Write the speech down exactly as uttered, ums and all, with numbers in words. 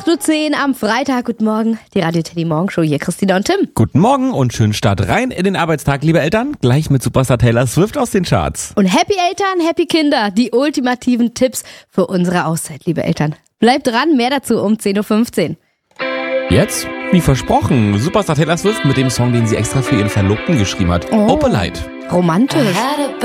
acht Uhr zehn am Freitag. Guten Morgen, die Radio Teddy Morgenshow. Hier Christina und Tim. Guten Morgen und schönen Start rein in den Arbeitstag, liebe Eltern. Gleich mit Superstar Taylor Swift aus den Charts. Und Happy Eltern, Happy Kinder. Die ultimativen Tipps für unsere Auszeit, liebe Eltern. Bleibt dran, mehr dazu um zehn Uhr fünfzehn. Jetzt, wie versprochen, Superstar Taylor Swift mit dem Song, den sie extra für ihren Verlobten geschrieben hat. Oh. Opalite. Romantisch.